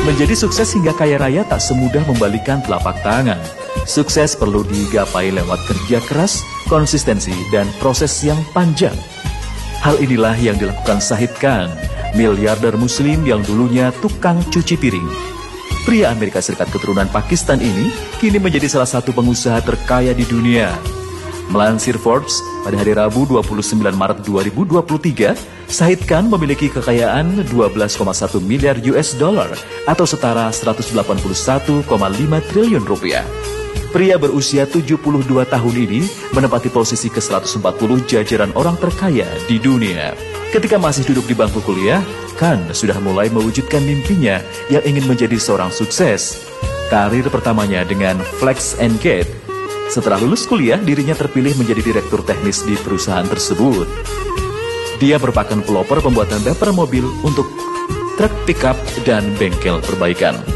Menjadi sukses hingga kaya raya tak semudah membalikan telapak tangan. Sukses perlu digapai lewat kerja keras, konsistensi, dan proses yang panjang. Hal inilah yang dilakukan Shahid Khan, miliarder muslim yang dulunya tukang cuci piring. Pria Amerika Serikat keturunan Pakistan ini kini menjadi salah satu pengusaha terkaya di dunia. Melansir Forbes, pada hari Rabu 29 Maret 2023, Shahid Khan memiliki kekayaan 12,1 miliar US dollar atau setara 181,5 triliun rupiah. Pria berusia 72 tahun ini menempati posisi ke-140 jajaran orang terkaya di dunia. Ketika masih duduk di bangku kuliah, Khan sudah mulai mewujudkan mimpinya yang ingin menjadi seorang sukses. Karir pertamanya dengan Flex and Gate. Setelah lulus kuliah, dirinya terpilih menjadi direktur teknis di perusahaan tersebut. Dia merupakan pelopor pembuatan bumper mobil untuk truk pickup dan bengkel perbaikan.